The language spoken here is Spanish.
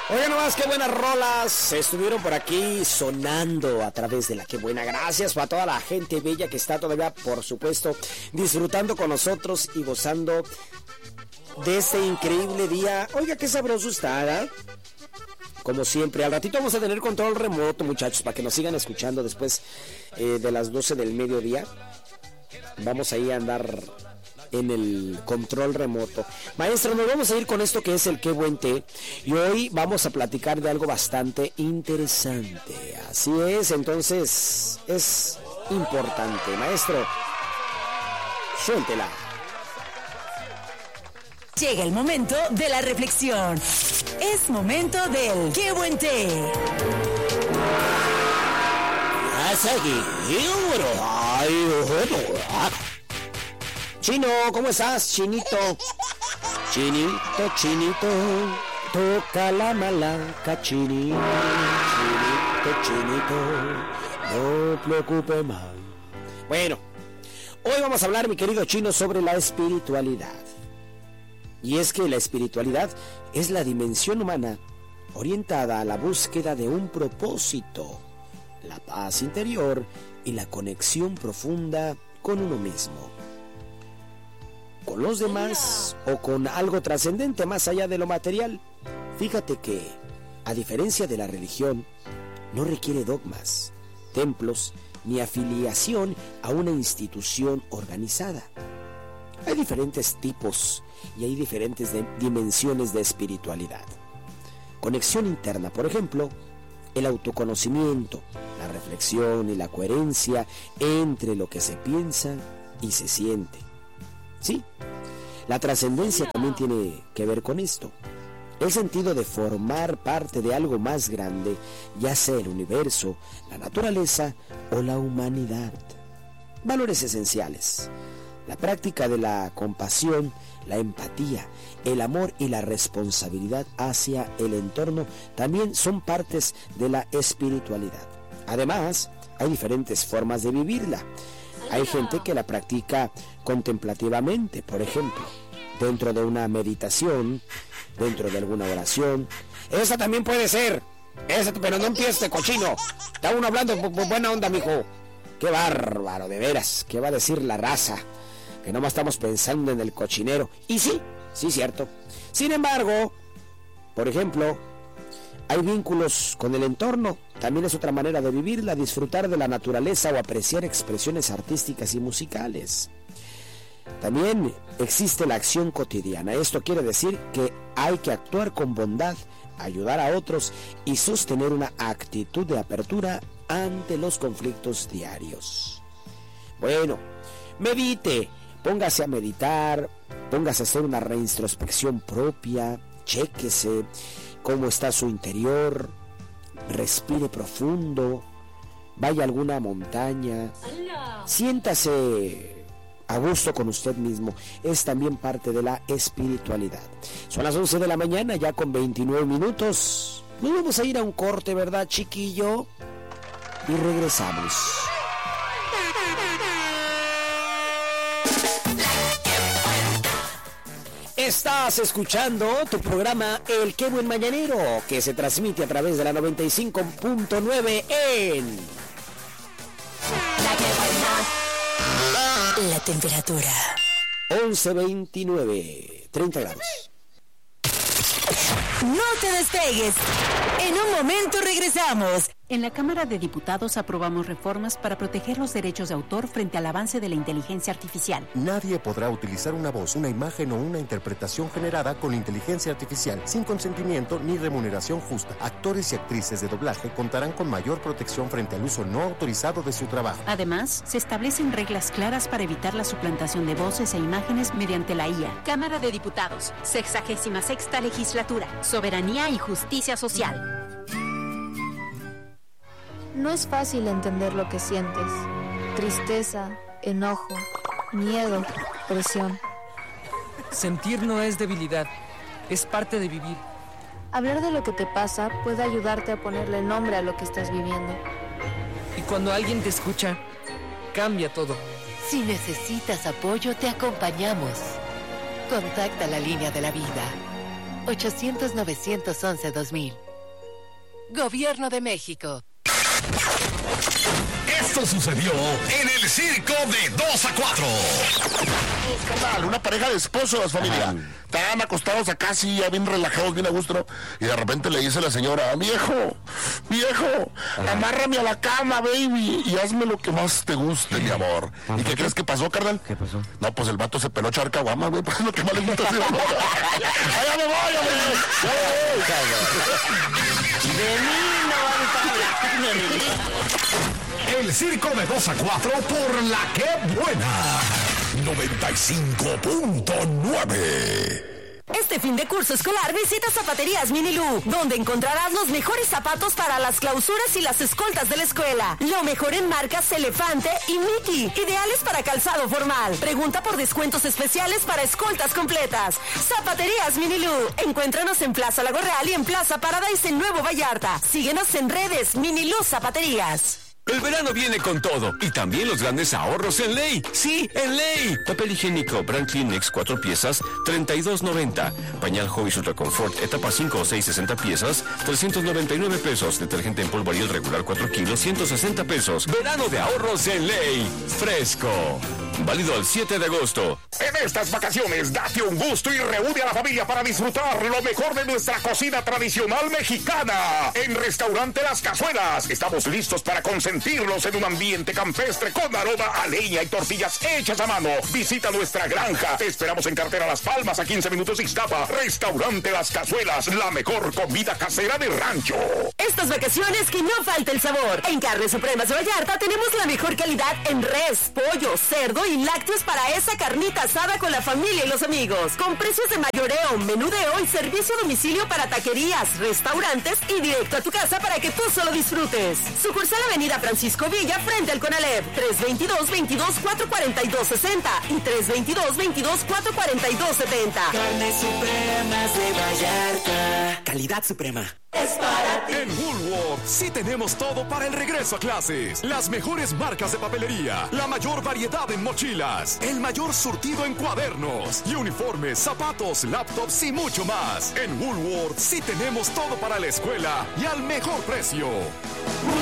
Oigan nomás, qué buenas rolas estuvieron por aquí sonando a través de la Qué Buena. Gracias para toda la gente bella que está todavía, por supuesto, disfrutando con nosotros y gozando de este increíble día. Oiga, qué sabroso está, ¿eh? Como siempre, al ratito vamos a tener control remoto, muchachos, para que nos sigan escuchando después de las 12 del mediodía. Vamos ahí a andar en el control remoto. Maestra, nos vamos a ir con esto que es el Qué Buen Té. Y hoy vamos a platicar de algo bastante interesante. Así es, entonces es importante. Maestro, suéltela. Llega el momento de la reflexión. Es momento del Qué Buen Té. Chino, ¿cómo estás, Chinito? Chinito, toca la malaca, Chinito, no te preocupes más. Bueno, hoy vamos a hablar, mi querido Chino, sobre la espiritualidad. Y es que la espiritualidad es la dimensión humana orientada a la búsqueda de un propósito, la paz interior y la conexión profunda con uno mismo, con los demás o con algo trascendente más allá de lo material. Fíjate que, a diferencia de la religión, no requiere dogmas, templos ni afiliación a una institución organizada. Hay diferentes tipos y hay diferentes dimensiones de espiritualidad. Conexión interna, por ejemplo, el autoconocimiento, la reflexión y la coherencia entre lo que se piensa y se siente. Sí, la trascendencia también tiene que ver con esto. El sentido de formar parte de algo más grande, ya sea el universo, la naturaleza o la humanidad. Valores esenciales. La práctica de la compasión, la empatía, el amor y la responsabilidad hacia el entorno también son partes de la espiritualidad. Además, hay diferentes formas de vivirla. Hay gente que la practica contemplativamente, por ejemplo, dentro de una meditación, dentro de alguna oración. Esa también puede ser, pero no empieces de cochino. Está uno hablando por buena onda, mijo. Qué bárbaro, de veras. ¿Qué va a decir la raza? Que nomás estamos pensando en el cochinero. Y sí, cierto. Sin embargo, por ejemplo, hay vínculos con el entorno. También es otra manera de vivirla, disfrutar de la naturaleza o apreciar expresiones artísticas y musicales. También existe la acción cotidiana. Esto quiere decir que hay que actuar con bondad, ayudar a otros y sostener una actitud de apertura ante los conflictos diarios. Bueno, medite, póngase a meditar, póngase a hacer una reintrospección propia, chéquese cómo está su interior, respire profundo, vaya a alguna montaña, siéntase a gusto con usted mismo. Es también parte de la espiritualidad. Son las 11 de la mañana, ya con 29 minutos. Nos vamos a ir a un corte, ¿verdad, chiquillo? Y regresamos. Estás escuchando tu programa El Qué Buen Mañanero, que se transmite a través de la 95.9 en... La Qué Buena. La temperatura 11:29, 30 grados. No te despegues. En un momento regresamos. En la Cámara de Diputados aprobamos reformas para proteger los derechos de autor frente al avance de la inteligencia artificial. Nadie podrá utilizar una voz, una imagen o una interpretación generada con inteligencia artificial sin consentimiento ni remuneración justa. Actores y actrices de doblaje contarán con mayor protección frente al uso no autorizado de su trabajo. Además, se establecen reglas claras para evitar la suplantación de voces e imágenes mediante la IA. Cámara de Diputados, 66ª Legislatura, Soberanía y Justicia Social. No es fácil entender lo que sientes. Tristeza, enojo, miedo, presión. Sentir no es debilidad, es parte de vivir. Hablar de lo que te pasa puede ayudarte a ponerle nombre a lo que estás viviendo. Y cuando alguien te escucha, cambia todo. Si necesitas apoyo, te acompañamos. Contacta la línea de la vida. 800-911-2000. Gobierno de México. Esto sucedió en el circo de 2 a 4. Carnal, una pareja de esposos, familia. Estaban acostados acá, así, ya bien relajados, bien a gusto, ¿no? Y de repente le dice la señora, viejo, amárrame a la cama, baby, y hazme lo que más te guste, mi amor. ¿Y qué crees que pasó, carnal? ¿Qué pasó? No, pues el vato se peló echar caguama, güey, pues es lo que más le gusta hacer. ¡Allá me voy, hombre! De mí no van a estar. El circo de 2 a 4 por la que buena. 95.9. Este fin de curso escolar visita Zapaterías Minilú, donde encontrarás los mejores zapatos para las clausuras y las escoltas de la escuela. Lo mejor en marcas Elefante y Mickey, ideales para calzado formal. Pregunta por descuentos especiales para escoltas completas. Zapaterías Minilú. Encuéntranos en Plaza Lago Real y en Plaza Paradise en Nuevo Vallarta. Síguenos en redes Minilú Zapaterías. El verano viene con todo y también los grandes ahorros en Ley. Sí, en Ley. Papel higiénico Brand Kleenex 4 piezas, $32.90. Pañal Hobbies Ultra Comfort, etapa 5 o 6, 60 piezas, $399. Detergente en polvo Ariel regular 4 kilos, $160. Verano de ahorros en Ley. Fresco. Válido el 7 de agosto. En estas vacaciones, date un gusto y reúne a la familia para disfrutar lo mejor de nuestra cocina tradicional mexicana. En Restaurante Las Cazuelas, estamos listos para consentirlos en un ambiente campestre con aroma a leña y tortillas hechas a mano. Visita nuestra granja. Te esperamos en Cartera Las Palmas, a 15 minutos de Ixtapa. Restaurante Las Cazuelas, la mejor comida casera de rancho. Estas vacaciones que no falte el sabor. En Carnes Supremas de Vallarta tenemos la mejor calidad en res, pollo, cerdo y lácteos para esa carnita asada con la familia y los amigos. Con precios de mayoreo, menudeo y servicio a domicilio para taquerías, restaurantes y directo a tu casa para que tú solo disfrutes. Sucursal Avenida Francisco Villa frente al Conalep. 322-22-442-60 y 322-22-442-70. Carnes Supremas de Vallarta. Calidad suprema. Es para ti. En Woolworth sí tenemos todo para el regreso a clases. Las mejores marcas de papelería, la mayor variedad en mochilas, el mayor surtido en cuadernos y uniformes, zapatos, laptops y mucho más. En Woolworth sí tenemos todo para la escuela y al mejor precio.